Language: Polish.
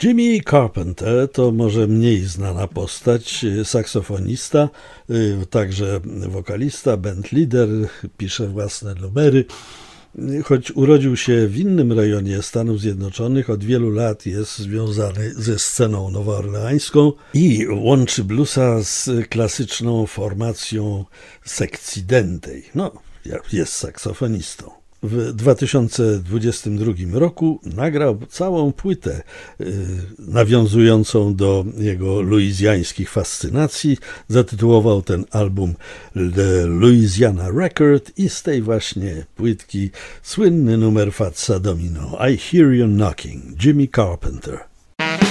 Jimmy Carpenter to może mniej znana postać, saksofonista, także wokalista, bandleader, pisze własne numery. Choć urodził się w innym rejonie Stanów Zjednoczonych, od wielu lat jest związany ze sceną nowoorleańską i łączy bluesa z klasyczną formacją sekcji dętej. No, jest saksofonistą. W 2022 roku nagrał całą płytę nawiązującą do jego luizjańskich fascynacji. Zatytułował ten album The Louisiana Record i z tej właśnie płytki słynny numer Fatsa Domino I Hear You Knocking, Jimmy Carpenter.